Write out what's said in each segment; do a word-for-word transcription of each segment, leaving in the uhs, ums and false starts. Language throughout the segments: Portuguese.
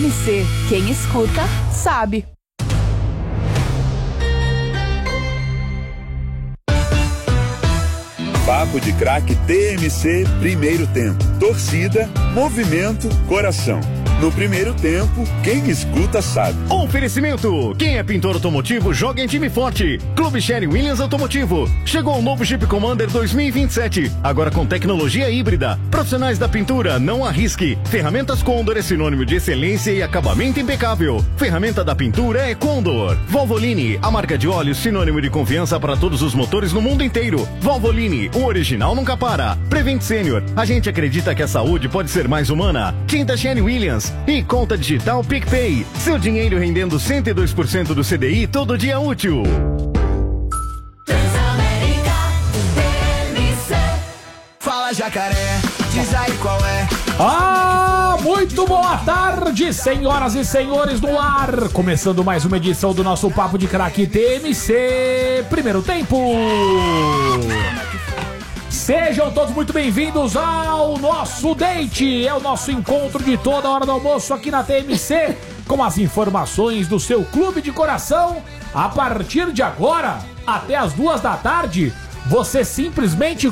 M C. Quem escuta, sabe. Papo de Craque T M C, primeiro tempo. Torcida, movimento, coração. No primeiro tempo, quem escuta sabe. Oferecimento. Quem é pintor automotivo, joga em time forte. Clube Sherwin Williams Automotivo. Chegou o novo Jeep Commander dois mil e vinte e sete. Agora com tecnologia híbrida. Profissionais da pintura, não arrisque. Ferramentas Condor é sinônimo de excelência e acabamento impecável. Ferramenta da pintura é Condor. Valvoline, a marca de óleo sinônimo de confiança para todos os motores no mundo inteiro. Valvoline, o original nunca para. Prevent Senior, a gente acredita que a saúde pode ser mais humana. Tinta Sherwin Williams e conta digital PicPay. Seu dinheiro rendendo cento e dois por cento do C D I todo dia útil. Transamérica, T M C. Fala Jacaré, diz aí qual é. Ah, muito boa tarde, senhoras e senhores do ar. Começando mais uma edição do nosso Papo de Craque T M C. Primeiro tempo. Sejam todos muito bem-vindos ao nosso date. É o nosso encontro de toda hora do almoço aqui na T M C, com as informações do seu clube de coração. A partir de agora, até as duas da tarde, você simplesmente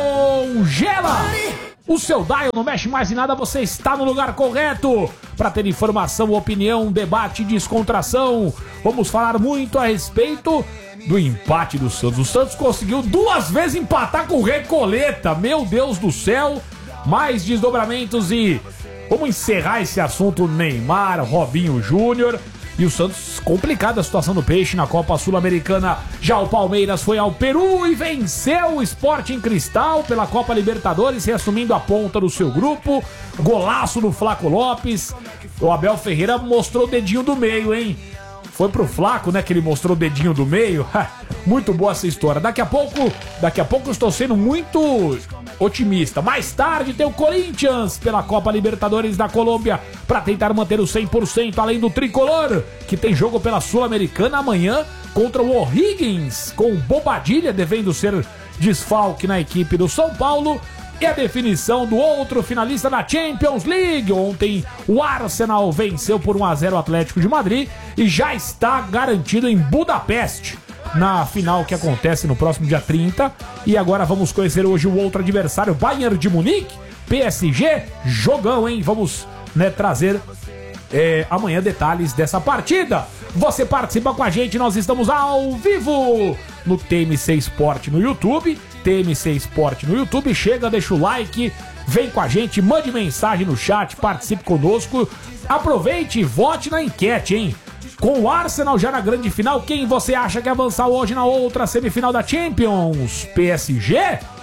congela o seu dial, não mexe mais em nada, você está no lugar correto para ter informação, opinião, debate, descontração. Vamos falar muito a respeito do empate do Santos. O Santos conseguiu duas vezes empatar com o Recoleta. Meu Deus do céu. Mais desdobramentos e vamos encerrar esse assunto. Neymar, Robinho Júnior e o Santos, complicada a situação do Peixe na Copa Sul-Americana. Já o Palmeiras foi ao Peru e venceu o Sporting Cristal pela Copa Libertadores, reassumindo a ponta do seu grupo. Golaço do Flaco Lopes. O Abel Ferreira mostrou o dedinho do meio, hein? Foi pro Flaco, né, que ele mostrou o dedinho do meio. Muito boa essa história. Daqui a pouco, daqui a pouco eu estou sendo muito otimista. Mais tarde tem o Corinthians pela Copa Libertadores da Colômbia para tentar manter o cem por cento, além do Tricolor, que tem jogo pela Sul-Americana amanhã contra o O'Higgins, com o Bobadilha devendo ser desfalque na equipe do São Paulo. E a definição do outro finalista da Champions League. Ontem o Arsenal venceu por um a zero o Atlético de Madrid e já está garantido em Budapeste na final que acontece no próximo dia trinta. E agora vamos conhecer hoje o outro adversário, Bayern de Munique, P S G, jogão, hein? Vamos, né, trazer é, amanhã detalhes dessa partida. Você participa com a gente, nós estamos ao vivo no T M C Sport no YouTube, T M C Sport no YouTube. Chega, deixa o like, vem com a gente, mande mensagem no chat, participe conosco, aproveite e vote na enquete, hein? Com o Arsenal já na grande final, quem você acha que avançar hoje na outra semifinal da Champions? P S G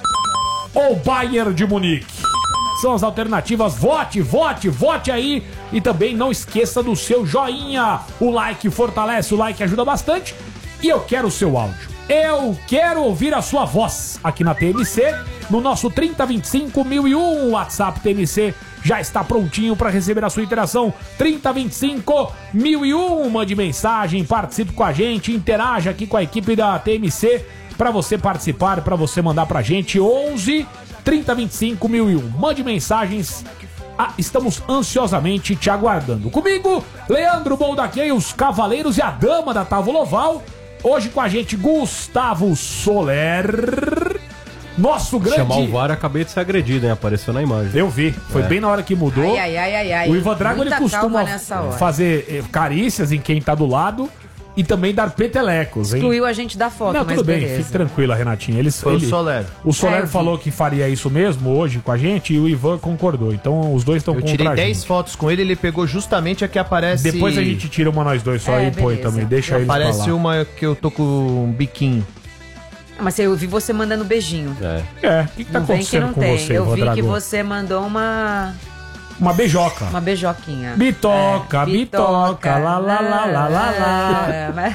ou Bayern de Munique? São as alternativas, vote, vote, vote aí. E também não esqueça do seu joinha. O like fortalece, o like ajuda bastante. E eu quero o seu áudio. Eu quero ouvir a sua voz aqui na T M C, no nosso trinta vinte e cinco mil e um. O WhatsApp T M C já está prontinho para receber a sua interação. trinta vinte e cinco mil e um. Mande mensagem, participe com a gente, interaja aqui com a equipe da T M C para você participar, para você mandar pra gente. Onze trinta vinte e cinco mil e um. Mande mensagens. Ah, estamos ansiosamente te aguardando. Comigo, Leandro Boldaquei, os Cavaleiros e a Dama da Távola Oval. Hoje com a gente, Gustavo Soler. Nosso grande... Chamar o V A R, acabei de ser agredido, hein? Apareceu na imagem. Eu vi. Foi é. bem na hora que mudou. Ai, ai, ai, ai. O Ivan Drago, ele costuma fazer eh, carícias em quem tá do lado e também dar petelecos, hein? Excluiu a gente da foto, Não, mas tudo bem, beleza. fique tranquila, Renatinha. Eles, Foi ele, o Soler. O Soler é, falou que faria isso mesmo hoje com a gente e o Ivan concordou. Então os dois estão contra a gente. Eu tirei dez fotos com ele, ele pegou justamente a que aparece... Depois a gente tira uma nós dois só é, e põe beleza. também, deixa eles pra lá. Aparece uma que eu tô com um biquinho. Mas eu vi você mandando beijinho. É. É, o que, que tá Não vem que acontecendo não com tem. você, Eu vi Ivan que Drago? você mandou uma... Uma beijoca. Uma beijoquinha. Bitoca, É, bitoca, lá, lá, lá, lá, lá, lá. É, mas...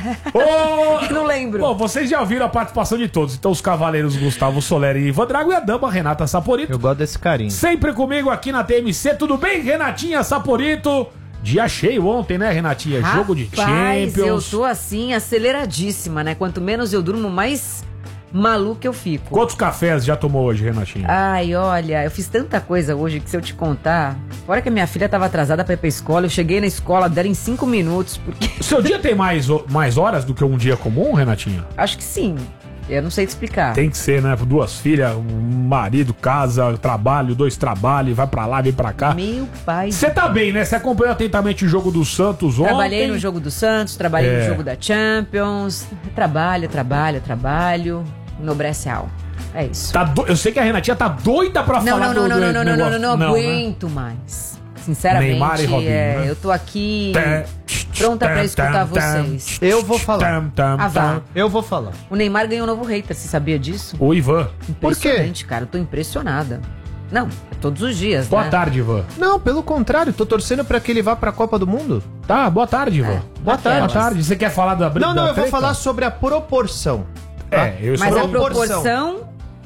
Ô, não lembro. Bom, vocês já ouviram a participação de todos. Então os Cavaleiros Gustavo Soler e Ivan Drago e a Dama Renata Saporito. Eu gosto desse carinho. Sempre comigo aqui na T M C. Tudo bem, Renatinha Saporito? Dia cheio ontem, né, Renatinha? Rapaz, jogo de Champions. eu tô assim, aceleradíssima, né? Quanto menos eu durmo, mais... maluca eu fico. Quantos cafés já tomou hoje, Renatinho? Ai, olha, eu fiz tanta coisa hoje que se eu te contar... Fora que a minha filha tava atrasada pra ir pra escola, eu cheguei na escola dela em cinco minutos, porque... O seu dia tem mais, mais horas do que um dia comum, Renatinho? Acho que sim. Eu não sei te explicar. Tem que ser, né? Duas filhas, um marido, casa, trabalho, dois trabalhos, vai pra lá, vem pra cá. Meu pai... Você tá bem, né? Você acompanhou atentamente o jogo do Santos ontem? Trabalhei no jogo do Santos, trabalhei É. no jogo da Champions. Trabalho, trabalho, trabalho. Enobrece a alma. É isso. Tá do... Eu sei que a Renatinha tá doida pra Não, falar não, do, não, não, do não, não, não, não, negócio. não, não, né? aguento mais. Sinceramente, Neymar e Robinho, é, né? eu tô aqui Tá. pronta pra Tam, escutar tam, tam. vocês. Eu vou falar. Tam, tam, Ah, vá. tam. Eu vou falar. O Neymar ganhou um novo hater, você sabia disso? O Ivan. Por quê? Impressionante, cara. Eu tô impressionada. Não, é todos os dias, Boa né? tarde, Ivan. Não, pelo contrário, tô torcendo pra que ele vá pra Copa do Mundo. Tá, boa tarde, Ivan. Boa tarde. Boa tarde. Você quer falar da briga? Não, não, da eu vou treta? falar sobre a proporção. É, eu Mas sou... a proporção. proporção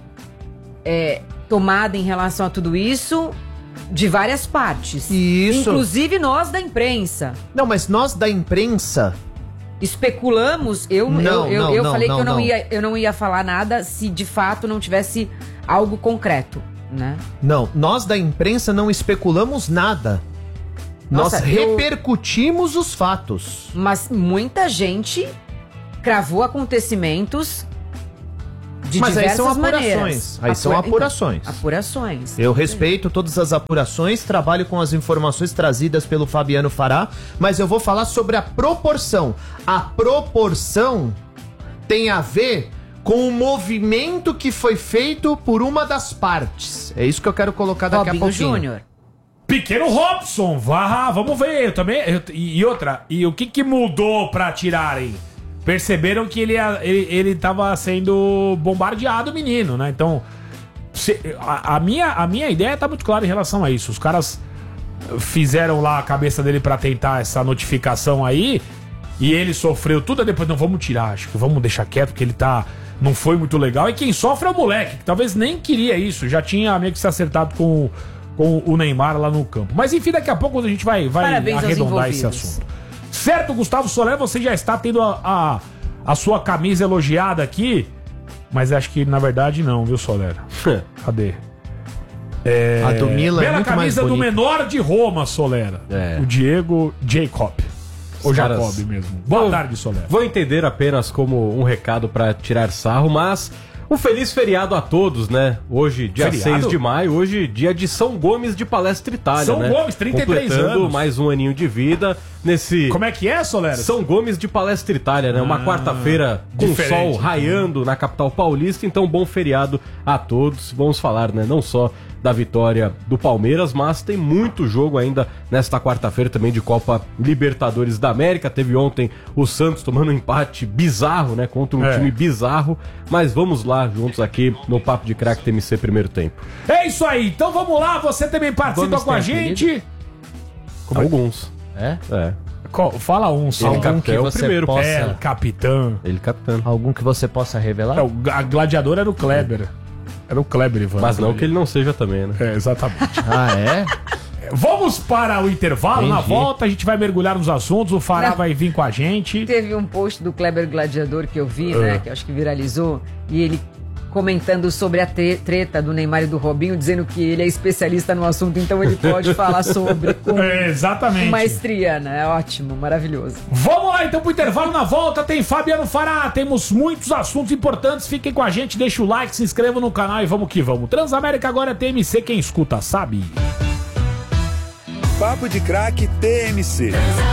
é tomada em relação a tudo isso de várias partes. Isso. Inclusive nós da imprensa. Não, mas nós da imprensa... Especulamos, eu, Não, eu, eu, não, eu não, falei não, que eu não, não. Ia, eu não ia falar nada se de fato não tivesse algo concreto, né? Não, nós da imprensa não especulamos nada. Nossa, nós eu- repercutimos os fatos. Mas muita gente cravou acontecimentos de Mas aí diversas são apurações. maneiras. Aí são Apura- apurações. Então, apurações. Eu respeito todas as apurações, trabalho com as informações trazidas pelo Fabiano Fará, mas eu vou falar sobre a proporção. A proporção tem a ver com o movimento que foi feito por uma das partes. É isso que eu quero colocar daqui a Robinho pouquinho. Júnior. Pequeno Robson, vá, vamos ver, eu também. eu- e, e outra, e o que que mudou pra tirarem? Perceberam que ele, ia- ele, ele tava sendo bombardeado, menino, né? Então, se- a, a minha, a minha ideia tá muito clara em relação a isso. Os caras fizeram lá a cabeça dele pra tentar essa notificação aí, e ele sofreu tudo, aí depois, não, vamos tirar, acho que vamos deixar quieto, porque ele tá. Não foi muito legal. E quem sofre é o moleque, que talvez nem queria isso, já tinha meio que se acertado com, com o Neymar lá no campo. Mas enfim, daqui a pouco a gente vai, vai Parabéns aos arredondar esse envolvidos. assunto. Certo, Gustavo Soler, você já está tendo a, a, a sua camisa elogiada aqui, mas acho que na verdade não, viu, Soler? Cadê? É, A do Milan é bela muito mais camisa do bonita. menor de Roma, Soler. É. O Diego Jacob. Ou Os caras- Jacob mesmo. Boa Vou- tarde, Soler. Vou entender apenas como um recado pra tirar sarro, mas um feliz feriado a todos, né? Hoje, dia Feriado? seis de maio, hoje, dia de São Gomes de Palestra Itália, São né? Gomes, trinta e três Completando anos. mais um aninho de vida nesse Como é que é, Soler? São Gomes de Palestra Itália, né? Uma Ah, quarta-feira com o diferente. sol raiando na capital paulista, então bom feriado a todos. Vamos falar, né? Não só da vitória do Palmeiras, mas tem muito jogo ainda nesta quarta-feira também de Copa Libertadores da América. Teve ontem o Santos tomando um empate bizarro, né? Contra um É. time bizarro. Mas vamos lá, juntos aqui no Papo de Craque T M C primeiro tempo. É isso aí, então vamos lá, você também participa Gomes com a tem gente. Alguns. É? É. Qual- Fala um só. Ele Algum capitão que é o você primeiro. possa- É, o capitão. Ele capitão. Algum que você possa revelar? É, o a gladiador era o Kleber. Era o Kleber, Ivan. Mas não que ele não seja também, né? É, exatamente. Ah, é? Vamos para o intervalo. Na Entendi. volta a gente vai mergulhar nos assuntos. O Fará Não. vai vir com a gente. Teve um post do Kleber Gladiador que eu vi, né? Ah. Que eu acho que viralizou. E ele comentando sobre a tre- treta do Neymar e do Robinho, dizendo que ele é especialista no assunto, então ele pode falar sobre com É, exatamente. maestria, né? Ótimo, maravilhoso. Vamos lá então pro intervalo. Na volta tem Fabiano Fará. Temos muitos assuntos importantes. Fiquem com a gente, deixa o like, se inscreva no canal e vamos que vamos. Transamérica agora é T M C, quem escuta sabe. Papo de Craque T M C.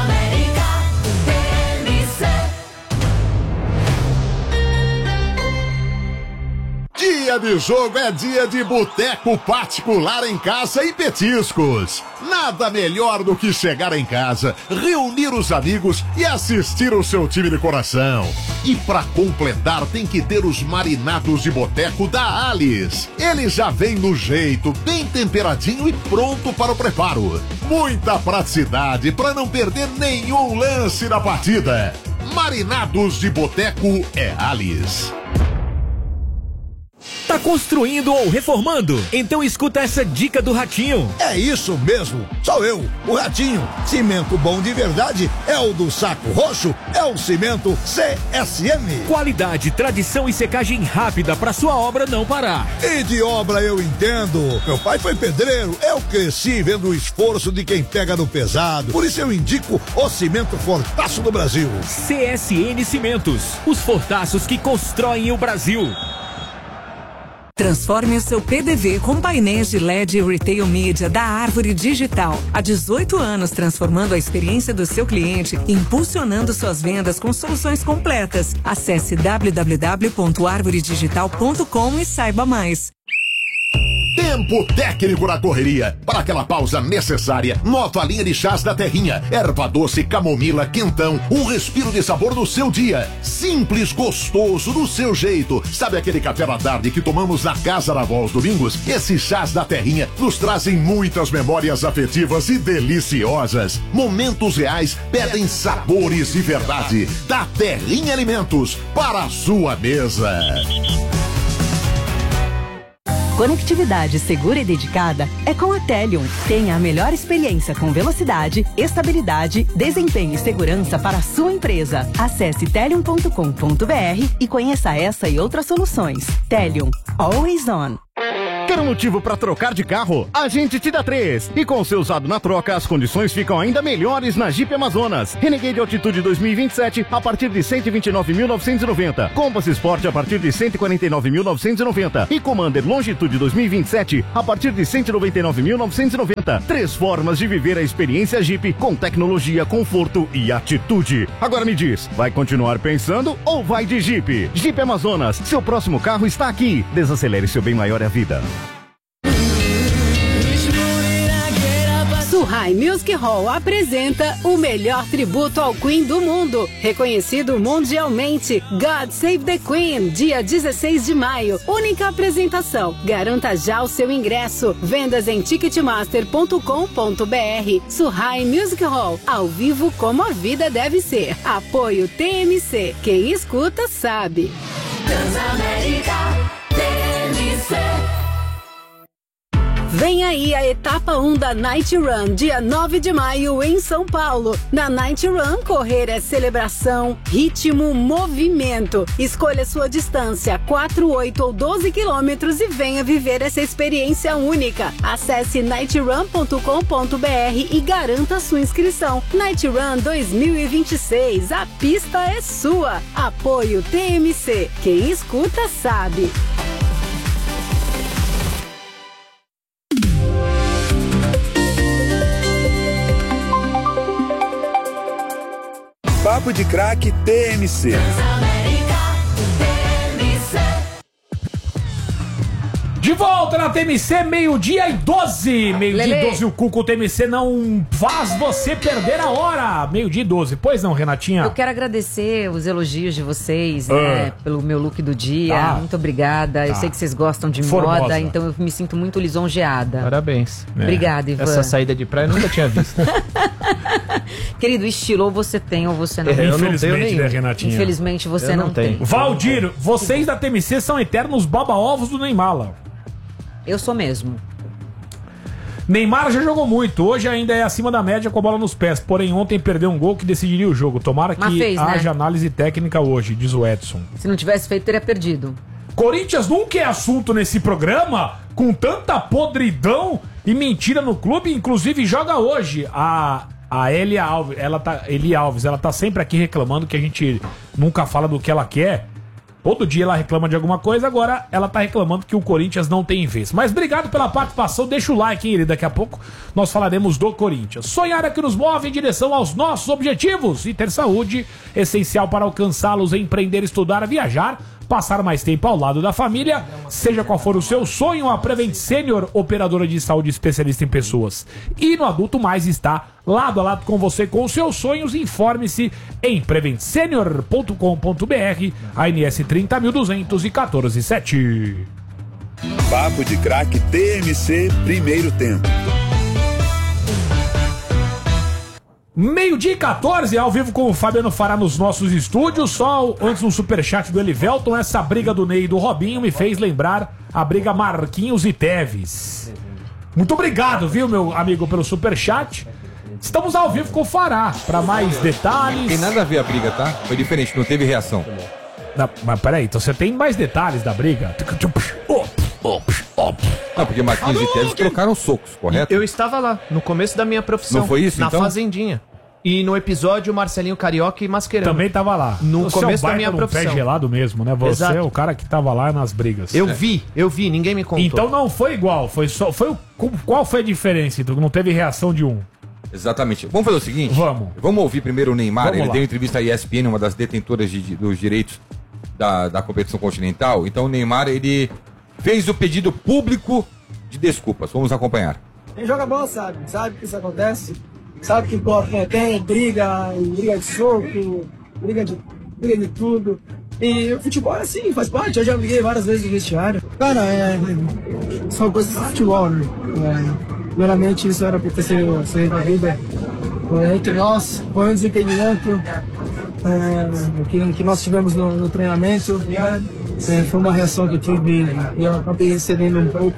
Dia de jogo é dia de boteco particular em casa e petiscos. Nada melhor do que chegar em casa, reunir os amigos e assistir o seu time de coração. E pra completar tem que ter os marinados de boteco da Alice. Ele já vem no jeito, bem temperadinho e pronto para o preparo. Muita praticidade para não perder nenhum lance da partida. Marinados de boteco é Alice. Tá construindo ou reformando? Então escuta essa dica do Ratinho. É isso mesmo, sou eu, o Ratinho. Cimento bom de verdade é o do Saco Roxo, é o cimento C S M. Qualidade, tradição e secagem rápida pra sua obra não parar. E de obra eu entendo. Meu pai foi pedreiro, eu cresci vendo o esforço de quem pega no pesado. Por isso eu indico o cimento Fortaço do Brasil. C S N Cimentos, os fortaços que constroem o Brasil. Transforme o seu P D V com painéis de L E D e Retail Media da Árvore Digital. Há dezoito anos transformando a experiência do seu cliente e impulsionando suas vendas com soluções completas. Acesse w w w ponto árvore digital ponto com e saiba mais. Tempo técnico na correria. Para aquela pausa necessária, nota a linha de chás da Terrinha. Erva doce, camomila, quentão. Um respiro de sabor no seu dia. Simples, gostoso, do seu jeito. Sabe aquele café da tarde que tomamos na casa da avó aos domingos? Esses chás da Terrinha nos trazem muitas memórias afetivas e deliciosas. Momentos reais pedem sabores de verdade. Da Terrinha Alimentos, para a sua mesa. Conectividade segura e dedicada é com a Telium. Tenha a melhor experiência com velocidade, estabilidade, desempenho e segurança para a sua empresa. Acesse telium ponto com ponto b r e conheça essa e outras soluções. Telium, always on. Quer um motivo para trocar de carro? A gente te dá três. E com o seu usado na troca, as condições ficam ainda melhores na Jeep Amazonas. Renegade Altitude dois mil e vinte e sete a partir de cento e vinte e nove mil novecentos e noventa. Compass Sport a partir de cento e quarenta e nove mil novecentos e noventa. E Commander Longitude dois mil e vinte e sete a partir de cento e noventa e nove mil novecentos e noventa. Três formas de viver a experiência Jeep com tecnologia, conforto e atitude. Agora me diz, vai continuar pensando ou vai de Jeep? Jeep Amazonas, seu próximo carro está aqui. Desacelere, seu bem maior é a vida. Suhai Music Hall apresenta o melhor tributo ao Queen do mundo, reconhecido mundialmente. God Save the Queen, dia dezesseis de maio. Única apresentação. Garanta já o seu ingresso. Vendas em ticketmaster ponto com ponto b r. Suhai Music Hall, ao vivo como a vida deve ser. Apoio T M C. Quem escuta sabe. Transamérica T M C. Vem aí a etapa um da Night Run, dia nove de maio em São Paulo. Na Night Run, correr é celebração, ritmo, movimento. Escolha sua distância, quatro, oito ou doze quilômetros e venha viver essa experiência única. Acesse night run ponto com ponto b r e garanta sua inscrição. Night Run dois mil e vinte e seis, a pista é sua. Apoio T M C, quem escuta sabe. Papo de Craque T M C. De volta na T M C, meio-dia e doze. Meio-dia e doze, o Cuco T M C não faz você perder a hora. Meio-dia e doze. Pois não, Renatinha? Eu quero agradecer os elogios de vocês, uh. né? Pelo meu look do dia. Tá. Muito obrigada. Tá. Eu sei que vocês gostam de Formosa. Moda, então eu me sinto muito lisonjeada. Parabéns. É. Obrigada, Ivan. Essa saída de praia eu nunca tinha visto. Querido, estilo ou você tem ou você não tem. Eu Infelizmente, não né, Renatinha? Infelizmente você eu não, não tem. Valdir, vocês da T M C são eternos baba-ovos do Neymar, Léo. Eu sou mesmo. Neymar já jogou muito, hoje ainda é acima da média com a bola nos pés, porém ontem perdeu um gol que decidiria o jogo. Tomara que fez, haja né? análise técnica hoje, diz o Edson. Se não tivesse feito, teria perdido. Corinthians nunca é assunto nesse programa, com tanta podridão e mentira no clube, inclusive joga hoje. A, a Elia Alves, ela tá, Eli Alves, ela tá sempre aqui reclamando que a gente nunca fala do que ela quer. Todo dia ela reclama de alguma coisa, agora ela tá reclamando que o Corinthians não tem vez. Mas obrigado pela participação, deixa o like, hein, daqui a pouco nós falaremos do Corinthians. Sonhar é que nos move em direção aos nossos objetivos e ter saúde, essencial para alcançá-los, empreender, estudar, viajar, passar mais tempo ao lado da família, seja qual for o seu sonho, a Prevent Senior, operadora de saúde especialista em pessoas e no adulto mais, está lado a lado com você com os seus sonhos. Informe-se em prevent senior ponto com ponto b r, A N S trinta mil duzentos e quatorze sete. Papo de Craque T M C, primeiro tempo. Meio-dia e quatorze, ao vivo com o Fabiano Fará nos nossos estúdios. Só antes um superchat do Elivelton, essa briga do Ney e do Robinho me fez lembrar a briga Marquinhos e Teves. Muito obrigado, viu, meu amigo, pelo superchat. Estamos ao vivo com o Fará, para mais detalhes. Tem nada a ver a briga, tá? Foi diferente, não teve reação. Não, mas peraí, então você tem mais detalhes da briga? Não, porque Marquinhos e Teves trocaram socos, correto? Eu estava lá, no começo da minha profissão. Não foi isso, na então? Fazendinha. E no episódio, o Marcelinho Carioca e Mascherano. Também tava lá. No Você começo é um da minha baita num profissão. pé gelado mesmo, né? Você Exato. é o cara que tava lá nas brigas. Eu É. vi, eu vi, ninguém me contou. Então não foi igual, foi só. Foi o, qual foi a diferença? Então não teve reação de um. Exatamente. Vamos fazer o seguinte? Vamos. Vamos ouvir primeiro o Neymar. Vamos Ele lá. deu entrevista à E S P N, uma das detentoras de- de- dos direitos da, da competição continental. Então o Neymar, ele fez o pedido público de desculpas. Vamos acompanhar. Quem joga bola sabe, sabe que isso acontece, sabe que pô, tem briga, briga de soco, briga de, briga de tudo. E o futebol é assim, faz parte. Eu já briguei várias vezes no vestiário. Cara, é, são coisas de futebol, né? É, primeiramente, isso era pra ter sido sido resolvido é, entre nós, foi um desentendimento é, que, que nós tivemos no, no treinamento. É, foi uma reação que eu tive e eu acabei recebendo um pouco.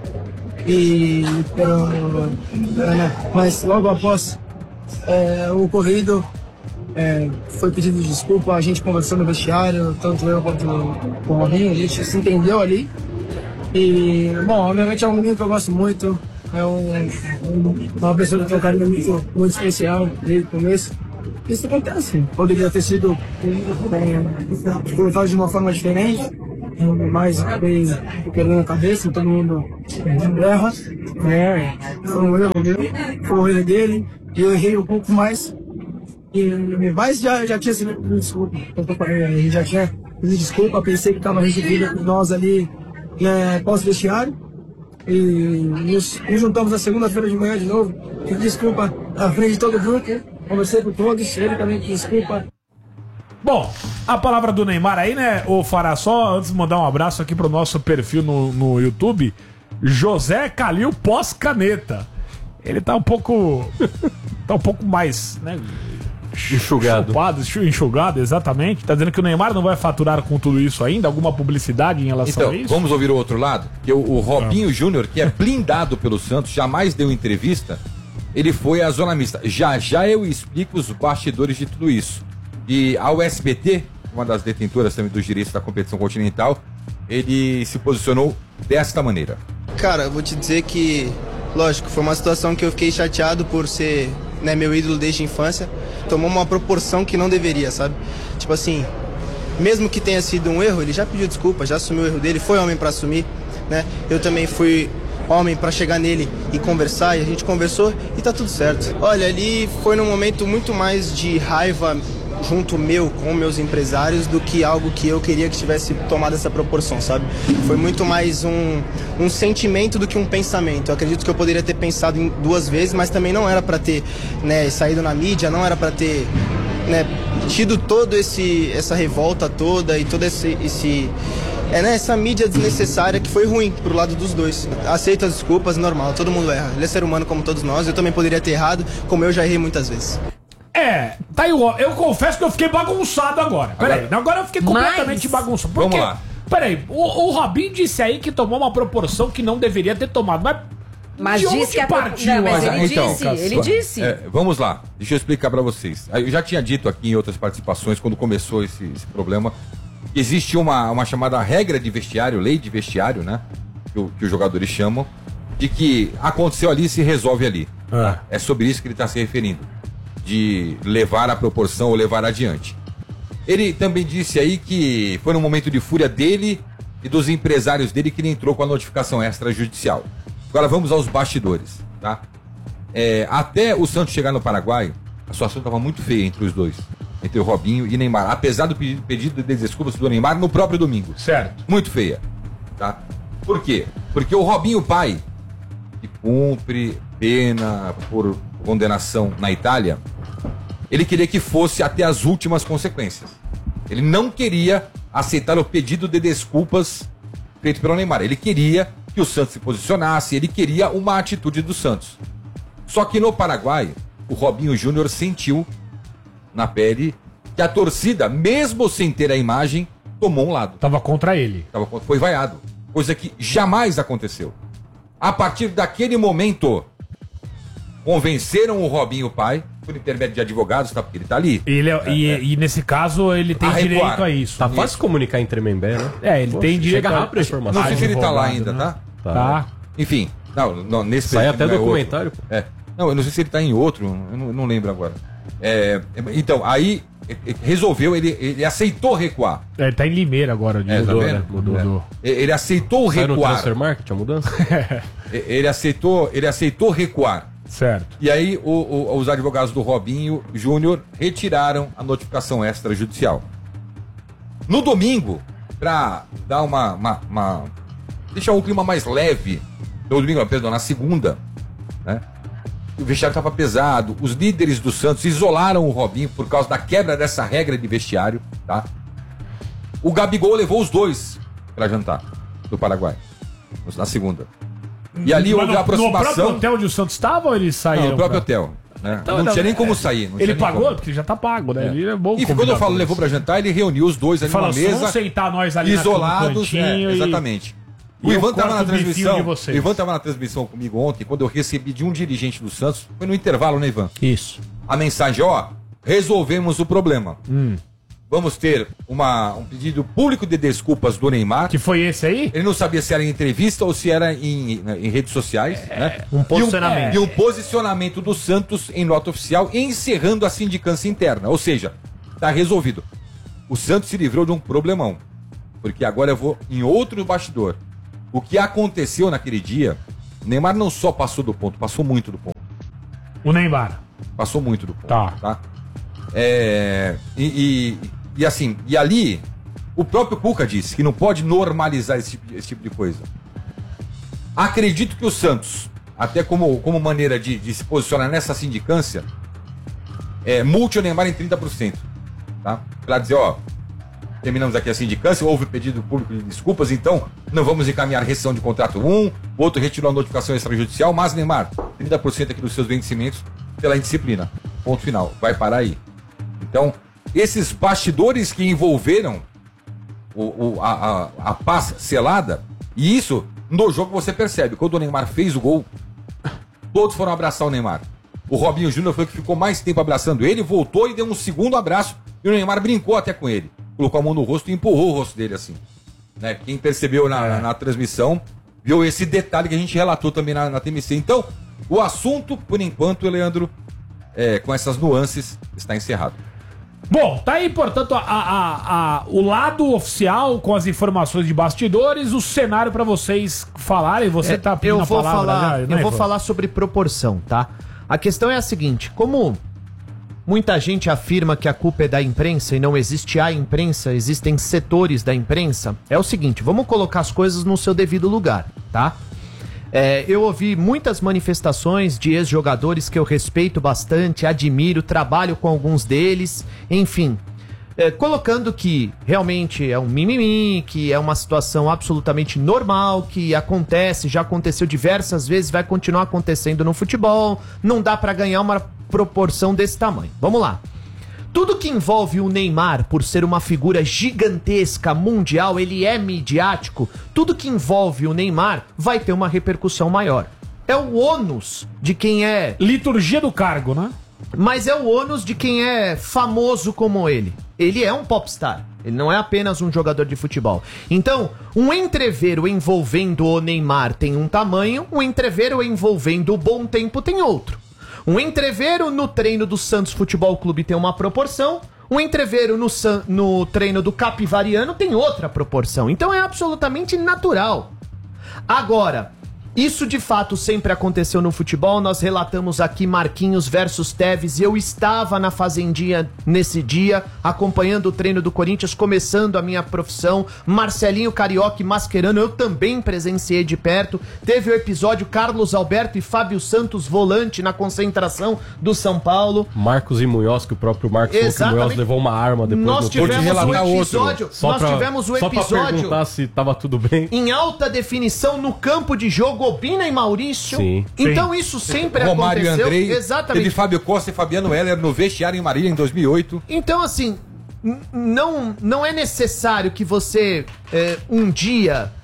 E, pero, pero, né, mas logo após é, o ocorrido, é, foi pedido de desculpa, a gente conversou no vestiário, tanto eu quanto o Robinho, a gente se entendeu ali. E, bom, obviamente é um menino que eu gosto muito, é um, um, uma pessoa que tem um carinho muito, muito especial desde o começo. Isso acontece, poderia ter sido é, colocado de uma forma diferente, mas acabei quebrando a cabeça, todo mundo erra, né? Foi um erro meu, foi um erro dele, e eu errei um pouco mais, e, mas já, já tinha sido desculpa, ele já tinha pedido desculpa, pensei que estava resolvido com nós ali né, pós-vestiário, e nos, nos juntamos na segunda-feira de manhã de novo, pedi desculpa à frente de todo o grupo, conversei com todos, ele também pediu desculpa. Bom, a palavra do Neymar aí, né, ô Fará, só antes de mandar um abraço aqui pro nosso perfil no, no YouTube, José Calil pós-caneta. Ele tá um pouco. tá um pouco mais, né? Enxugado. Chupado, enxugado, exatamente. Tá dizendo que o Neymar não vai faturar com tudo isso ainda? Alguma publicidade em relação Então, a isso? vamos ouvir o outro lado? Que o, o Robinho Júnior, que é blindado pelo Santos, jamais deu entrevista, ele foi à zona mista. Já já eu explico os bastidores de tudo isso. E ao S B T, uma das detentoras também dos direitos da competição continental, ele se posicionou desta maneira. Cara, eu vou te dizer que, lógico, foi uma situação que eu fiquei chateado por ser, né, meu ídolo desde a infância. Tomou uma proporção que não deveria, sabe? Tipo assim, mesmo que tenha sido um erro, ele já pediu desculpa, já assumiu o erro dele, foi homem pra assumir, né? Eu também fui homem pra chegar nele e conversar, e a gente conversou e tá tudo certo. Olha, ali foi num momento muito mais de raiva junto meu com meus empresários do que algo que eu queria que tivesse tomado essa proporção, sabe? Foi muito mais um, um sentimento do que um pensamento. Eu acredito que eu poderia ter pensado em duas vezes, mas também não era pra ter, né, saído na mídia, não era pra ter, né, tido todo esse essa revolta toda e todo esse, esse é, né, essa mídia desnecessária que foi ruim pro lado dos dois. Aceito as desculpas, normal, todo mundo erra. Ele é ser humano como todos nós, eu também poderia ter errado, como eu já errei muitas vezes. É, tá aí, ó, eu confesso que eu fiquei bagunçado agora. Peraí, Agora- agora eu fiquei completamente bagunçado. Porque, Vamos lá. Peraí, o, o Robinho disse aí que tomou uma proporção que não deveria ter tomado, mas. Mas de disse onde que a partiu? Não, mas essa- ele disse, ele disse. É, vamos lá, deixa eu explicar pra vocês. Eu já tinha dito aqui em outras participações, quando começou esse, esse problema, que existe uma, uma chamada regra de vestiário, lei de vestiário, né? Que, o- que os jogadores chamam, de que aconteceu ali se resolve ali. Ah. É sobre isso que ele está se referindo. De levar a proporção ou levar adiante. Ele também disse aí que foi num momento de fúria dele e dos empresários dele que ele entrou com a notificação extrajudicial. Agora vamos aos bastidores, tá? É, até o Santos chegar no Paraguai, a situação estava muito feia entre os dois, entre o Robinho e Neymar, apesar do pedido, pedido de desculpas do Neymar no próprio domingo. Certo. Muito feia, tá? Por quê? Porque o Robinho pai, que cumpre pena por condenação na Itália, ele queria que fosse até as últimas consequências. Ele não queria aceitar o pedido de desculpas feito pelo Neymar. Ele queria que o Santos se posicionasse, ele queria uma atitude do Santos. Só que no Paraguai, o Robinho Júnior sentiu na pele que a torcida, mesmo sem ter a imagem, tomou um lado. Tava contra ele. Tava, foi vaiado. Coisa que jamais aconteceu. A partir daquele momento, convenceram o Robinho pai, por intermédio de advogados, tá? Porque ele tá ali. Ele é, é, e, é. e nesse caso ele tem A direito recuar. a isso. Tá fácil comunicar em Tremembé, né? É, ele Poxa, tem direito chega a- rápido a informação. Não sei se ele tá lá Advogado, ainda, né? tá? Tá. Tá. Enfim, não, não nesse Sai período até não é documentário, outro. É. Não, eu não sei se ele tá em outro, eu não, eu não lembro agora. É, então, aí ele resolveu, ele, ele aceitou recuar. É, ele tá em Limeira agora. É, mudou, tá vendo? né? Mudou, É. mudou. Ele aceitou Sai no recuar. Transfer Market, a mudança? Ele aceitou, ele aceitou recuar. Certo. E aí o- o- os advogados do Robinho Júnior retiraram a notificação extrajudicial. No domingo, para dar uma, uma, uma- deixar o clima mais leve, no domingo, perdão, na segunda, né? O vestiário estava pesado, os líderes do Santos isolaram o Robinho por causa da quebra dessa regra de vestiário, tá? O Gabigol levou os dois para jantar do Paraguai, na segunda. E ali Mas houve no, a aproximação. No próprio hotel onde o Santos estava ou eles saíram? Não, no próprio pra- hotel. Né? Então, não, tinha nem como é, sair. não Ele tinha nem pagou? como. Porque já tá pago, né? É. Ele é bom. E quando eu convidar falo todos. levou pra jantar, ele reuniu os dois ali Falou, numa "Vamos mesa. sentar nós ali na- isolados. no cantinho é, e- exatamente. e O eu Ivan tava corto na o bifinho transmissão. de O vocês." Ivan tava na transmissão comigo ontem, quando eu recebi de um dirigente do Santos, foi no intervalo, né, Ivan? Isso. A mensagem, ó, resolvemos o problema. Hum. Vamos ter uma, um pedido público de desculpas do Neymar. Que foi esse aí? Ele não sabia se era em entrevista ou se era em, em redes sociais, né? um posicionamento. E um, e um posicionamento do Santos em nota oficial, encerrando a sindicância interna. Ou seja, tá resolvido. O Santos se livrou de um problemão. Porque agora eu vou em outro bastidor. O que aconteceu naquele dia, o Neymar não só passou do ponto, passou muito do ponto. O Neymar. Passou muito do ponto. Tá. Tá? É, e, e, e assim, e ali, o próprio Cuca disse que não pode normalizar esse tipo de, esse tipo de coisa. Acredito que o Santos, até como, como maneira de, de se posicionar nessa sindicância, é, multe o Neymar em trinta por cento. Tá? Pra dizer, ó, terminamos aqui a sindicância, houve pedido público de desculpas, então não vamos encaminhar rescisão de contrato um, o outro retirou a notificação extrajudicial, mas Neymar, trinta por cento aqui dos seus vencimentos pela indisciplina. Ponto final. Vai parar aí. Então, esses bastidores que envolveram o, o- a, a, a paz selada, e isso no jogo você percebe, quando o Neymar fez o gol, todos foram abraçar o Neymar. O Robinho Júnior foi o que ficou mais tempo abraçando ele, voltou e deu um segundo abraço, e o Neymar brincou até com ele. Colocou a mão no rosto e empurrou o rosto dele assim. Né? Quem percebeu na, na, na transmissão viu esse detalhe que a gente relatou também na, na T M C. Então, o assunto, por enquanto, Leandro, é, com essas nuances, está encerrado. Bom, tá aí, portanto, a, a- a- o lado oficial com as informações de bastidores, o cenário pra vocês falarem. Você É, tá pedindo eu a vou palavra falar, já, né, eu vou Ivan? falar sobre proporção, tá? A questão é a seguinte, como muita gente afirma que a culpa é da imprensa e não existe a imprensa, existem setores da imprensa, é o seguinte, vamos colocar as coisas no seu devido lugar, tá? É, eu ouvi muitas manifestações de ex-jogadores que eu respeito bastante, admiro, trabalho com alguns deles, enfim. É, colocando que realmente é um mimimi, que é uma situação absolutamente normal, que acontece, já aconteceu diversas vezes, vai continuar acontecendo no futebol, não dá pra ganhar uma proporção desse tamanho. Vamos lá. Tudo que envolve o Neymar, por ser uma figura gigantesca, mundial, ele é midiático, tudo que envolve o Neymar vai ter uma repercussão maior. É o ônus de quem é... Liturgia do cargo, né? Mas é o ônus de quem é famoso como ele. Ele é um popstar. Ele não é apenas um jogador de futebol. Então, um entreveiro envolvendo o Neymar tem um tamanho, um entreveiro envolvendo o Bom Tempo tem outro. Um entreveiro no treino do Santos Futebol Clube tem uma proporção, um entreveiro no, San- no treino do Capivariano tem outra proporção. Então é absolutamente natural. Agora, isso de fato sempre aconteceu no futebol. Nós relatamos aqui Marquinhos versus Tevez. Eu estava na Fazendinha nesse dia, acompanhando o treino do Corinthians, começando a minha profissão. Marcelinho Carioca e Mascherano, eu também presenciei de perto. Teve o episódio Carlos Alberto e Fábio Santos, volante na concentração do São Paulo. Marcos e Munhoz, que o próprio Marcos falou que o Exatamente. Munhoz levou uma arma depois Nós no tivemos treino. um episódio, Só nós pra- tivemos o Só pra episódio perguntar se tava tudo bem. em alta definição no campo de jogo jogou Bina e Maurício. Sim. Então Sim. isso sempre Romário aconteceu. e Andrei. Exatamente. Teve Fábio Costa e Fabiano Heller no vestiário em Marília em dois mil e oito. Então, assim, n- não, não é necessário que você é, um dia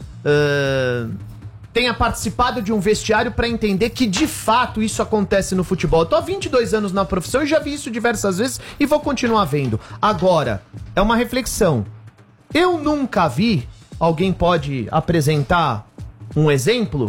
é, tenha participado de um vestiário para entender que de fato isso acontece no futebol. Eu tô há vinte e dois anos na profissão e já vi isso diversas vezes e vou continuar vendo. Agora, é uma reflexão. Eu nunca vi, alguém pode apresentar um exemplo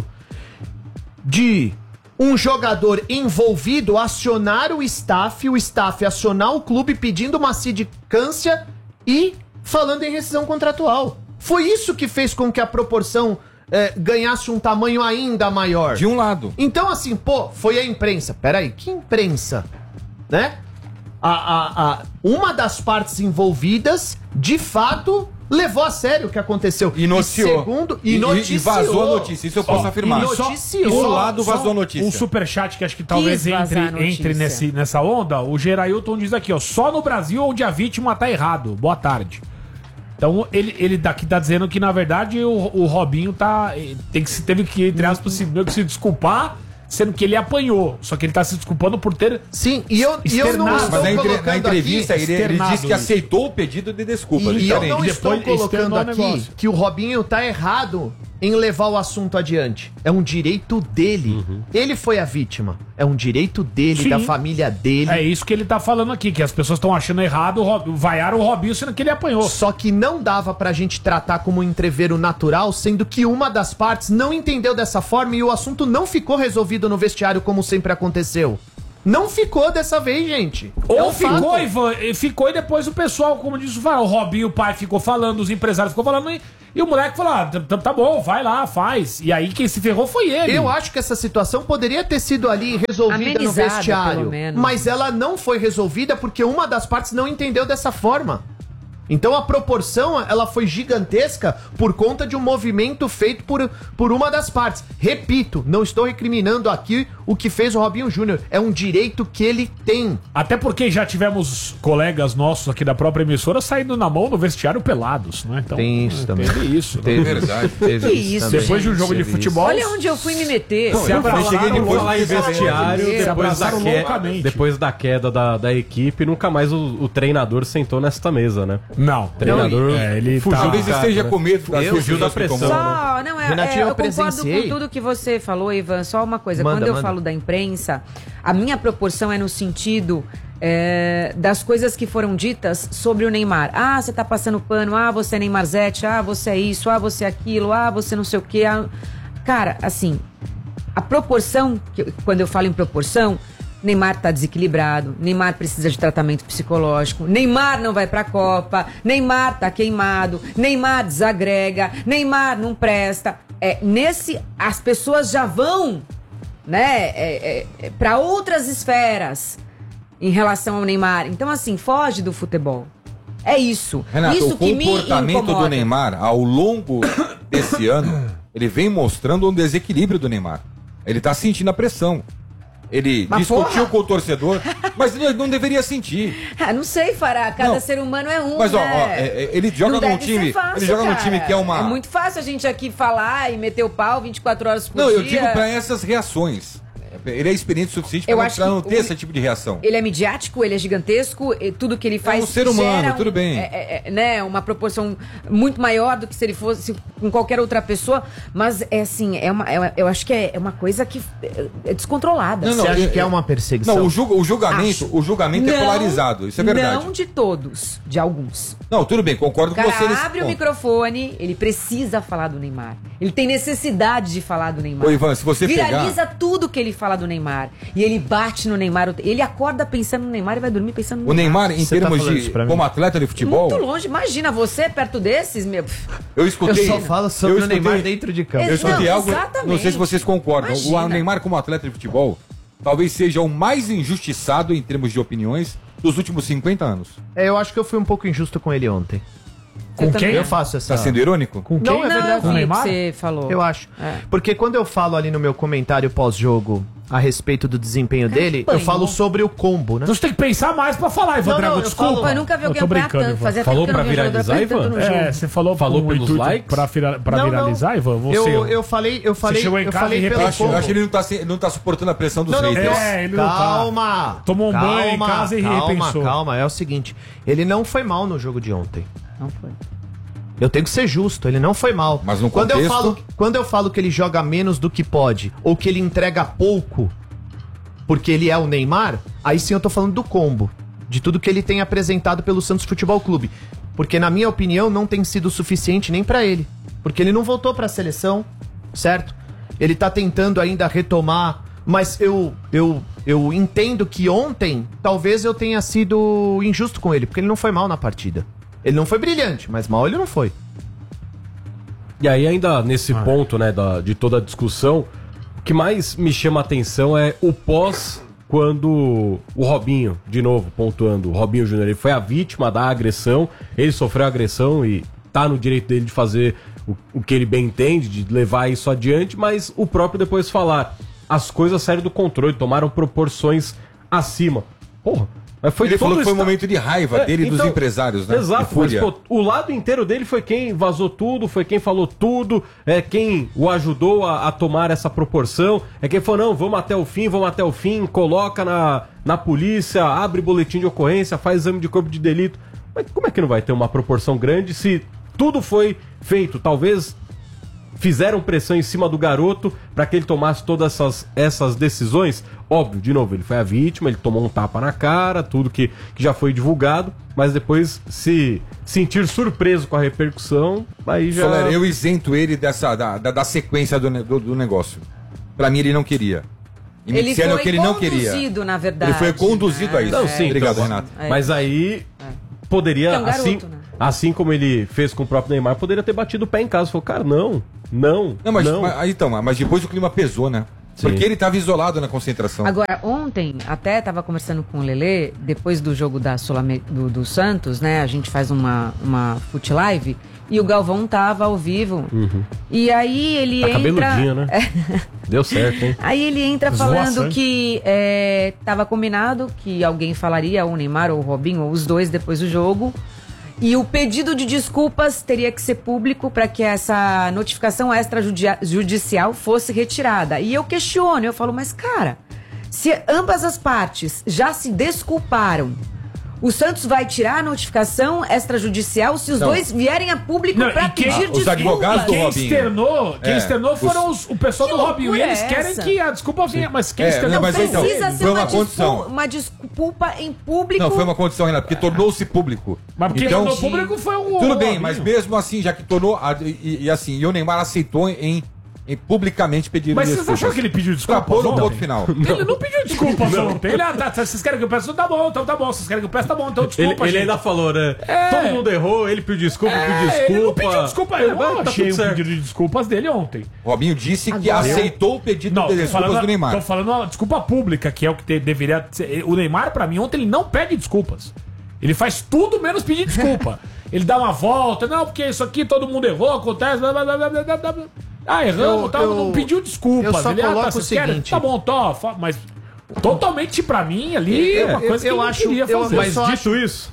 de um jogador envolvido acionar o staff, o staff acionar o clube pedindo uma sindicância e falando em rescisão contratual. Foi isso que fez com que a proporção é, ganhasse um tamanho ainda maior. De um lado. Então, assim, pô, foi a imprensa. Peraí, que imprensa? Né? A, a, a, uma das partes envolvidas, de fato, levou a sério o que aconteceu. E noticiou. E segundo, e, E- e noticiou. vazou a notícia, isso eu posso Ó, afirmar. E e só- noticiou. e só- Do lado só vazou a notícia. Um superchat que acho que talvez Quis vazar entre, a notícia. entre nesse, nessa onda. O Gerailton diz aqui, ó. Só no Brasil onde a vítima tá errado. Boa tarde. Então ele, ele daqui tá dizendo que, na verdade, o, o Robinho tá. eh, Tem que se, teve que, entre aspas, se, meio que se desculpar, sendo que ele apanhou. Só que ele tá se desculpando por ter. Sim, e eu, e eu não externado. estou Mas na, entre- colocando na entrevista aqui, ele, ele externado disse que isso. aceitou o pedido de desculpa. E eu diferente. não estou Depois colocando externou o aqui negócio. que o Robinho tá errado em levar o assunto adiante. É um direito dele. Ele foi a vítima. É um direito dele, Sim. da família dele. É isso que ele tá falando aqui, que as pessoas estão achando errado, o Rob- vaiaram o Robinho, sendo que ele apanhou. Só que não dava pra gente tratar como um entreveiro natural, sendo que uma das partes não entendeu dessa forma e o assunto não ficou resolvido no vestiário como sempre aconteceu. Não ficou dessa vez, gente. É Ou um ficou, fato. Ivan, e ficou e depois o pessoal, como disse o Farol, o Robinho, o pai, ficou falando, os empresários ficou falando, e, e o moleque falou, ah, tá, tá bom, vai lá, faz. E aí quem se ferrou foi ele. Eu acho que essa situação poderia ter sido ali resolvida no Amenizada, vestiário. pelo menos. Mas ela não foi resolvida porque uma das partes não entendeu dessa forma. Então a proporção ela foi gigantesca por conta de um movimento feito por, por uma das partes. Repito, não estou recriminando aqui o que fez o Robinho Júnior. É um direito que ele tem. Até porque já tivemos colegas nossos aqui da própria emissora saindo na mão no vestiário pelados, né? Então, Tem isso também. Teve isso. Teve, né? verdade. Teve Que isso, também. Depois de um jogo de Teve futebol, Olha onde eu fui me meter. se Eu abraçaram cheguei depois lá em loucamente. vestiário, Se depois da, abraçaram queda, loucamente. depois da queda da, da equipe, nunca mais o, o treinador sentou nesta mesa, né? Não, O treinador é, ele fugiu tá- Talvez do esteja cargo, com né? medo das Eu fugiu da decisões que pressão. tomou. Só, não, é, Renatinho, é, eu eu concordo presenciei. com tudo que você falou, Ivan. Só uma coisa, Manda, quando eu manda. falo da imprensa, a minha proporção é no sentido é, das coisas que foram ditas sobre o Neymar. Ah, você tá passando pano, ah, você é Neymarzete, ah, você é isso, ah, você é aquilo, ah, você não sei o quê. Ah... Cara, assim, a proporção, que- quando eu falo em proporção, Neymar tá desequilibrado, Neymar precisa de tratamento psicológico, Neymar não vai pra Copa, Neymar tá queimado, Neymar desagrega, Neymar não presta. É, nesse, as pessoas já vão, né, é, é, para outras esferas em relação ao Neymar. Então, assim, foge do futebol. É isso. Renato, isso o que me comportamento do incomoda. Neymar ao longo desse ano, ele vem mostrando um desequilíbrio do Neymar. Ele tá sentindo a pressão. Ele Mas discutiu porra! com o torcedor, mas ele não deveria sentir. Ah, não sei, Fará. Cada Não. ser humano é um, Mas ó, né? ó, é- é- ele joga Não num deve time, ser fácil, ele joga num cara. time que é uma É muito fácil a gente aqui falar e meter o pau vinte e quatro horas por Não, dia. eu digo pra essas reações. Ele é experiente o suficiente Eu pra, acho pra não que ter o- esse tipo de reação. Ele é midiático, ele é gigantesco, e tudo que ele faz. um ser humano, gera um- tudo bem. É, é, é, né, uma proporção muito maior do que se ele fosse com qualquer outra pessoa. Mas é assim, é uma, é- eu acho que é, é uma coisa que é- é descontrolada. Você acha que é uma perseguição? Não, o, julga- o julgamento, Acho. o julgamento é Não, polarizado, isso é verdade. Não de todos, de alguns. Não, tudo bem, concordo O com cara você nesse abre o ponto. microfone, ele precisa falar do Neymar. Ele tem necessidade de falar do Neymar. Ô, Ivan, se você Viraliza tudo que ele fala do Neymar. E ele bate no Neymar. Ele acorda pensando no Neymar e vai dormir pensando no O Neymar, em Você tá termos falando de. isso pra mim? Como atleta de futebol, Muito longe. Imagina você perto desses, meu. eu escutei. Eu só falo sobre eu o escutei- Neymar dentro de campo. Eu escutei Não, algo. exatamente. Não sei se vocês concordam. Imagina. O Neymar, como atleta de futebol, talvez seja o mais injustiçado em termos de opiniões dos últimos cinquenta anos. É, eu acho que eu fui um pouco injusto com ele ontem. Com quem? Eu faço essa... Tá sendo irônico? Com Não, quem? é verdade. Com o vi o que Neymar? você falou. Eu acho. É. Porque quando eu falo ali no meu comentário pós-jogo a respeito do desempenho dele, eu falo sobre o combo, né? Você tem que pensar mais pra falar, Ivan Não, Drago, não, eu desculpa. falo- Eu nunca vi alguém tô apanhar brincando, tanto. Ivan. Fazia Falou tempo que eu pra não vejo viralizar, jogador apanhar tanto no Ivan? É, jogo. você falou, Falou com o pelos intuito likes? Pra, vira- pra Não, viralizar, não. Ivan? Você, Eu, eu falei, eu falei, chegou em eu casa falei e pelo Eu acho, eu combo. acho que ele não tá, se- ele não tá suportando a pressão dos Não, não, haters. É, ele não tá. Calma. Tomou um calma, banho em casa e calma, repensou. Calma, é o seguinte, ele não foi mal no jogo de ontem. Não foi. Eu tenho que ser justo, ele não foi mal. Mas no quando eu contexto- falo, quando eu falo que ele joga menos do que pode, ou que ele entrega pouco, porque ele é o Neymar, aí sim eu tô falando do combo, de tudo que ele tem apresentado pelo Santos Futebol Clube. Porque na minha opinião não tem sido suficiente nem pra ele, porque ele não voltou pra seleção, certo? Ele tá tentando ainda retomar, mas eu eu eu entendo que ontem talvez eu tenha sido injusto com ele, porque ele não foi mal na partida. Ele não foi brilhante, mas mal ele não foi. E aí, ainda nesse ponto, né, da, de toda a discussão, o que mais me chama a atenção é o pós, quando o Robinho, de novo, pontuando, o Robinho Júnior, ele foi a vítima da agressão, ele sofreu agressão e tá no direito dele de fazer o, o que ele bem entende, de levar isso adiante, mas o próprio depois falar, as coisas saíram do controle, tomaram proporções acima. Porra, mas foi Ele todo falou que foi um esta- momento de raiva É, dele e dos então, empresários, né? Exato, De mas fúria. pô, o lado inteiro dele foi quem vazou tudo, foi quem falou tudo, é quem o ajudou a, a tomar essa proporção, é quem falou, não, vamos até o fim, vamos até o fim, coloca na, na polícia, abre boletim de ocorrência, faz exame de corpo de delito. Mas como é que não vai ter uma proporção grande se tudo foi feito? Talvez fizeram pressão em cima do garoto para que ele tomasse todas essas, essas decisões. Óbvio, de novo, ele foi a vítima, ele tomou um tapa na cara, tudo que, que já foi divulgado, mas depois se sentir surpreso com a repercussão, aí já... Soler, eu isento ele dessa, da, da, da sequência do, ne- do, do negócio. Pra mim, ele não queria. E me Ele disseram foi que ele não queria. conduzido, na verdade. Ele foi conduzido a isso. Não, sim, Obrigado, então, Renato. É. Mas aí poderia, Que é um garoto, assim, né? assim como ele fez com o próprio Neymar, poderia ter batido o pé em casa. Falou, cara, não, não, Não, mas, não. mas- aí então, mas depois o clima pesou, né? Sim. Porque ele estava isolado na concentração. Agora, ontem, até estava conversando com o Lelê, depois do jogo da Sul do, do Santos, né? A gente faz uma, uma Fute Live e o Galvão tava ao vivo. Uhum. E aí ele Tá entra... cabeludinho, né? Deu certo, hein? Aí ele entra Esvoaçante. falando que é, tava combinado que alguém falaria, ou o Neymar ou o Robinho, ou os dois depois do jogo. E o pedido de desculpas teria que ser público para que essa notificação extrajudicial fosse retirada. E eu questiono, eu falo, mas cara, se ambas as partes já se desculparam, o Santos vai tirar a notificação extrajudicial se os Não. dois vierem a público Não, para e quem- pedir os desculpas. advogados do Quem Robinho. externou- quem externou foram os- o pessoal Que do Robinho. E loucura eles é querem essa? que a desculpa venha, mas quem É, externou não, mas foi então, Precisa ser foi uma, uma desculpa, condição. uma desculpa em público. Não, foi uma condição, Renato, porque tornou-se público. Mas quem então, tornou público foi o Tudo bem, Robinho. mas mesmo assim, já que tornou. a- E, e assim, e o Neymar aceitou em, em publicamente pedir Mas vocês desculpas. acharam que ele pediu desculpa? Pra pôr no ontem? ponto final. Ele não pediu desculpas Não. ontem. Ele, ah, tá, vocês querem que eu peça? Tá bom, então tá bom. Vocês querem que eu peça? Tá bom, então Ele, desculpa, ele gente. ainda falou, né? É. Todo mundo errou, ele pediu desculpa, É, pediu desculpa. ele não pediu desculpa. Eu É, não mas tá achei tudo o certo. pedido de desculpas dele ontem. Robinho disse que Agora- aceitou o pedido Não, de tô desculpas falando, do Neymar. Tô falando uma desculpa pública, que é o que te- deveria ser. O Neymar, pra mim, ontem ele não pede desculpas. Ele faz tudo menos pedir desculpa. Ele dá uma volta, não, porque isso aqui todo mundo errou, acontece. Blá, blá, blá, blá, blá, blá. Ah, erramos, Eu- tal, eu- não pediu desculpas. eu só ele, ah, coloco tá, o vocês querem? seguinte. Tá bom, tó, fa- mas totalmente pra mim ali, É, uma coisa eu- que eu ele acho- não queria eu- fazer. Mas só dito isso,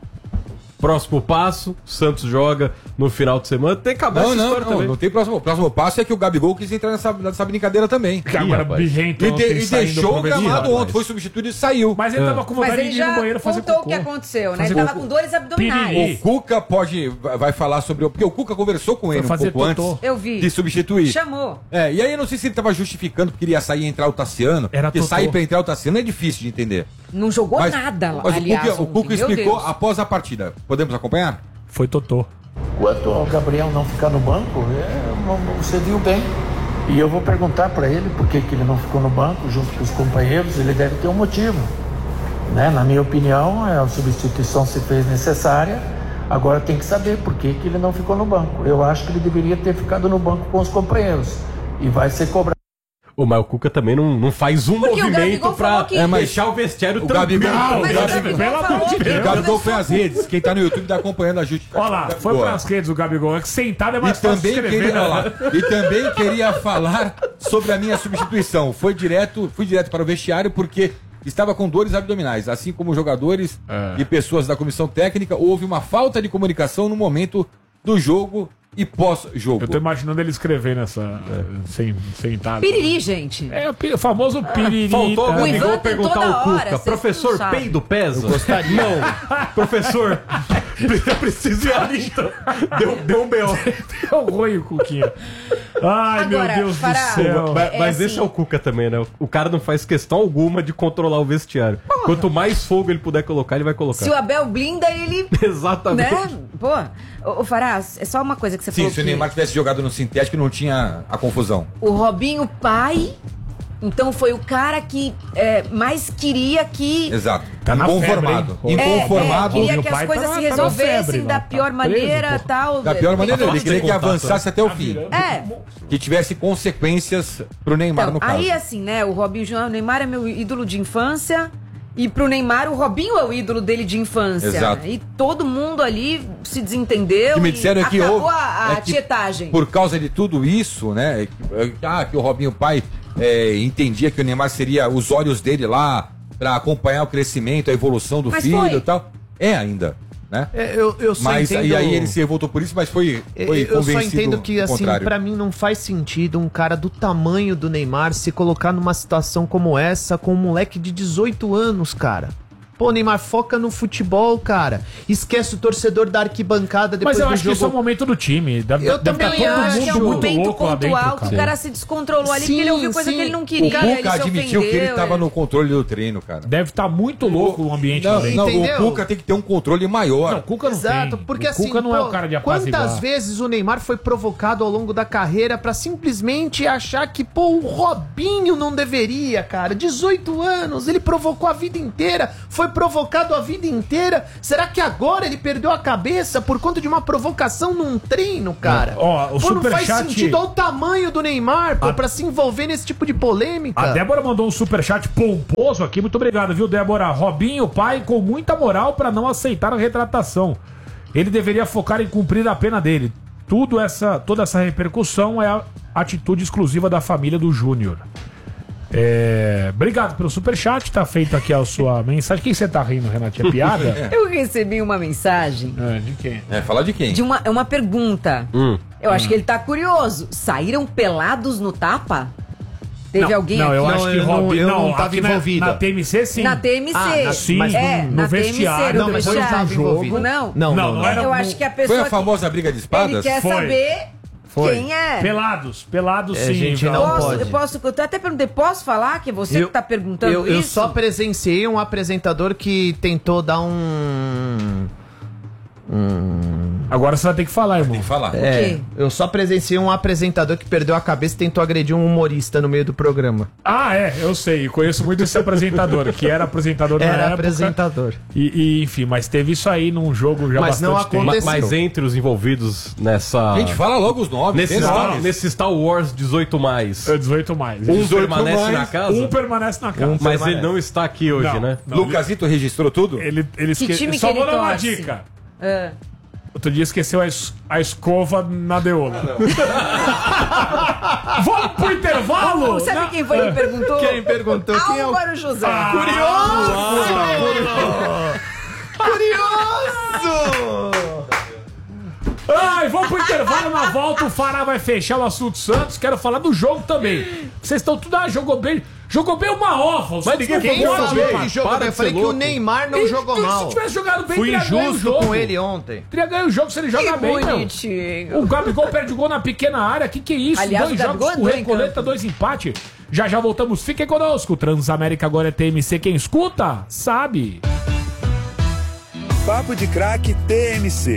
próximo passo, Santos joga no final de semana, tem que acabar Não, essa não, história não, também. não tem próximo. O próximo passo é que o Gabigol quis entrar nessa, nessa brincadeira também. Que agora rapaz. birrento E, ontem de- e saindo deixou o pro Brasil, gramado rapaz. ontem, foi substituído e saiu. Mas ele É. tava com Mas vontade ele de ir no já banheiro fazer contou o cocô. que aconteceu, né? Fazer Ele tava cocô. com dores abdominais. Piriri. O Cuca pode, vai vai falar sobre o. Porque o Cuca conversou com ele um fazer pouco totô. antes Eu vi. de substituir. Chamou. É, e aí eu não sei se ele tava justificando porque queria sair e entrar o Tassiano. Era porque totô. sair pra entrar o Tassiano é difícil de entender. Não jogou Mas, nada lá, mas aliás. o Cuca, o ontem, Cuca meu explicou Deus. após a partida. Podemos acompanhar? Foi Totô. Quanto ao Gabriel não ficar no banco, é, não- não- você viu bem. E eu vou perguntar para ele por que, que ele não ficou no banco junto com os companheiros. Ele deve ter um motivo. Né? Na minha opinião, a substituição se fez necessária. Agora tem que saber por que, que ele não ficou no banco. Eu acho que ele deveria ter ficado no banco com os companheiros. E vai ser cobrado. Ô, mas o Cuca também não, não faz um Porque o movimento Gabigol pra falou que- é, mas deixar o vestério O Gabigol, tranquilo. o Mas o Gabigol, Gabigol pelo falou amor de que- Deus. o Gabigol foi às redes. Quem tá no YouTube tá acompanhando a justiça. Olha lá, foi pras redes do Gabigol. É que sentado é E mais fácil também, escrever, queria, né? olha lá, e também queria falar sobre a minha substituição. Foi direto, fui direto para o vestiário porque estava com dores abdominais. Assim como jogadores É. e pessoas da comissão técnica, houve uma falta de comunicação no momento do jogo e pós-jogo. Eu tô imaginando ele escrevendo essa é. sem, sentado. Piriri, gente. É o pi- o famoso piriri. Faltou o tá? Gabigol Ivan tem perguntar toda ao hora, Cuca, vocês professor, não sabem. peido pesa? Eu gostaria. Não, professor, eu preciso ir ali, então. Deu, deu um B O. Deu ruim o Cuquinha. Ai, Agora, meu Deus para- do céu. Mas, É mas assim- esse é o Cuca também, né? O cara não faz questão alguma de controlar o vestiário. Quanto mais fogo ele puder colocar, ele vai colocar. Se o Abel blinda, ele... Exatamente. Né? Pô, ô, ô Farás, é só uma coisa que você Sim, falou se o que Neymar tivesse jogado no sintético, não tinha a confusão. o Robinho pai, então foi o cara que é, mais queria que... Exato. Tá na Inconformado. febre, hein? Inconformado. É, é, queria Meu que as pai coisas tá- se tá na resolvessem febre, da lá, tá pior preso, maneira, pô. tal. Da pior maneira, ele Afasta queria de que contato, avançasse até o fim. virando. É. Que tivesse consequências pro Neymar, Então, no caso. aí assim, né, o Robinho Júnior, o Neymar é meu ídolo de infância, e pro Neymar o Robinho é o ídolo dele de infância. Exato. E todo mundo ali se desentendeu O que me e disseram é que acabou houve- a, a é que tietagem. Por causa de tudo isso, né? é que- é, Ah, que o Robinho pai é, entendia que o Neymar seria os olhos dele lá pra acompanhar o crescimento, a evolução do Mas filho foi. e tal. É ainda, né? É, eu, eu só Mas entendo... e aí ele se revoltou por isso, mas foi, foi Eu só convencido entendo que, do assim, contrário. pra mim não faz sentido um cara do tamanho do Neymar se colocar numa situação como essa com um moleque de dezoito anos, cara. Pô, Neymar, foca no futebol, cara. Esquece o torcedor da arquibancada depois Mas eu do acho que jogo. isso é o momento do time. Deve, Eu deve também tá todo acho. mundo que é um muito momento louco lá dentro, pontual que o cara. cara se descontrolou ali, Sim, porque ele ouviu coisa sim. que ele não O queria, ele Cuca se admitiu que ele ofendeu, estava ele- no controle do treino, cara. Deve estar muito louco o ambiente lá Não, dentro. não, Entendeu? o Cuca tem que ter um controle maior. Não, o Cuca não Exato, tem. porque o assim, Cuca não é pô, o cara de apaziguar. quantas vezes o Neymar foi provocado ao longo da carreira pra simplesmente achar que, pô, o Robinho não deveria, cara. dezoito anos, ele provocou a vida inteira, foi provocado a vida inteira. Será que agora ele perdeu a cabeça por conta de uma provocação num treino, cara? Ó, o pô, não faz superchat- sentido. Olha o tamanho do Neymar, pô, A- pra se envolver nesse tipo de polêmica. A Débora mandou um superchat pomposo aqui. Muito obrigado, viu, Débora? Robinho, pai, com muita moral pra não aceitar a retratação. Ele deveria focar em cumprir a pena dele. Tudo essa, toda essa repercussão é a atitude exclusiva da família do Júnior. É, obrigado pelo superchat. Tá feita aqui a sua mensagem. Quem você tá rindo, Renato? É piada? Eu recebi uma mensagem É, de quem? É, falar de quem? de uma, é uma pergunta. Hum. Eu acho que ele tá curioso. Saíram pelados no tapa? Teve Não, alguém não, aqui? eu Não, acho que eu não- Robinho. eu Não, não tava aqui na- envolvida. Na T M C, sim. Na T M C. Ah, na- Sim, mas é, no na vestiário, T M C, no não, mas eu não vestiário. tava envolvido. Não, Não, Não, não, não não. era eu mu- acho que a pessoa Foi a que- famosa briga de espadas? Ele quer Foi. saber Foi. quem é. Pelados, pelados É, sim. gente, Val. não Posso, pode. eu posso, eu até perguntei, posso falar que é você Eu- que tá perguntando eu, isso? eu só presenciei um apresentador que tentou dar um. um Agora você vai ter que falar, irmão. Tem que falar. é, quê? eu só presenciei um apresentador que perdeu a cabeça e tentou agredir um humorista no meio do programa. Ah, é, eu sei. Conheço muito esse apresentador, que era apresentador na Era época. apresentador. E, e, enfim, mas teve isso aí num jogo já Mas não bastante tempo. Ma- aconteceu. Mas entre os envolvidos nessa. Gente, fala logo os nomes. Nesse, tem Star, nomes. nesse Star Wars dezoito mais. É dezoito mais. Um dezoito permanece mais, na casa? Um permanece na casa. Mas ele não está aqui hoje, Não, né? não. Lucasito registrou tudo? Ele, ele esque... Que time Só que vou ele dar uma torce? dica. Ah. Outro dia esqueceu a, es- a escova na deola. Vamos pro intervalo? Sabe Na- quem foi que perguntou? Quem perguntou? Quem é o Álvaro José. curioso? Ai, vamos pro intervalo, na volta o Fará vai fechar o assunto Santos. Quero falar do jogo também. Vocês estão tudo, ah, jogou bem. Jogou bem uma ova. Mas ninguém Quem falou falou bem. que jogou Para bem? Eu de falei ser que o louco. Neymar não jogou mal. Se tivesse jogado bem, Fui teria ganho o injusto jogo. com ele ontem. Teria ganho o jogo se ele joga Que bem, meu. bonitinho. O Gabigol perde o gol na pequena área. Que que é isso? Aliás, dois o Gabigol jogos com entrou em recoleta, campo. dois empate. Já já voltamos. Fiquem conosco. Transamérica agora é T M C. Quem escuta, sabe. Papo de Craque T M C.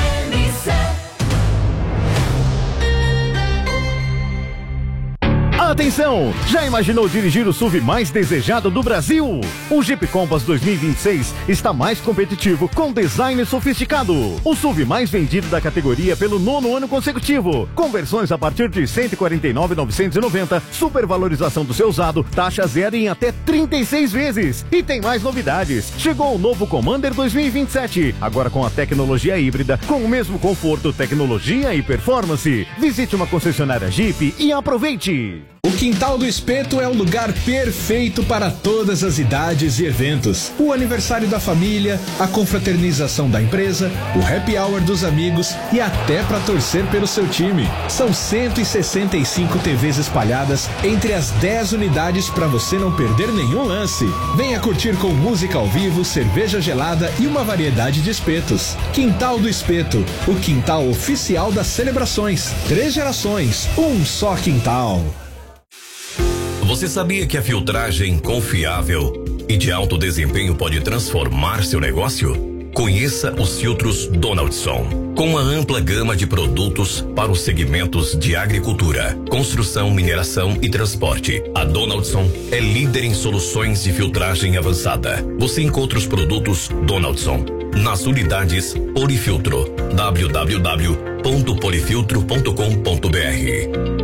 A Atenção! Já imaginou dirigir o S U V mais desejado do Brasil? O Jeep Compass dois mil e vinte e seis está mais competitivo com design sofisticado. O S U V mais vendido da categoria pelo nono ano consecutivo. Conversões a partir de cento e quarenta e nove mil novecentos e noventa, supervalorização do seu usado, taxa zero em até trinta e seis vezes. E tem mais novidades. Chegou o novo Commander dois mil e vinte e sete, agora com a tecnologia híbrida, com o mesmo conforto, tecnologia e performance. Visite uma concessionária Jeep e aproveite. O Quintal do Espeto é o lugar perfeito para todas as idades e eventos. O aniversário da família, a confraternização da empresa, o happy hour dos amigos e até para torcer pelo seu time. São cento e sessenta e cinco T Vs espalhadas entre as dez unidades para você não perder nenhum lance. Venha curtir com música ao vivo, cerveja gelada e uma variedade de espetos. Quintal do Espeto, o quintal oficial das celebrações. Três gerações, um só quintal. Você sabia que a filtragem confiável e de alto desempenho pode transformar seu negócio? Conheça os filtros Donaldson, com uma ampla gama de produtos para os segmentos de agricultura, construção, mineração e transporte. A Donaldson é líder em soluções de filtragem avançada. Você encontra os produtos Donaldson nas unidades Polifiltro. w w w ponto polifiltro ponto com ponto b r